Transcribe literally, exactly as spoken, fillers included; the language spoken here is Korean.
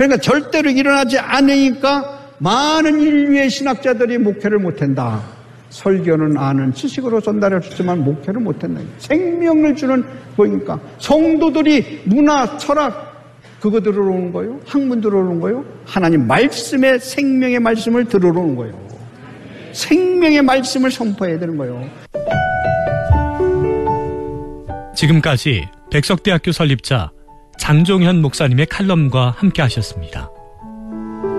그러니까 절대로 일어나지 않으니까 많은 인류의 신학자들이 목회를 못한다. 설교는 아는 지식으로 전달할 수 있지만 목회를 못한다. 생명을 주는 거니까. 성도들이 문화, 철학 그거 들어오는 거예요. 학문 들어오는 거예요. 하나님 말씀의 생명의 말씀을 들어오는 거예요. 생명의 말씀을 선포해야 되는 거예요. 지금까지 백석대학교 설립자 장종현 목사님의 칼럼과 함께 하셨습니다.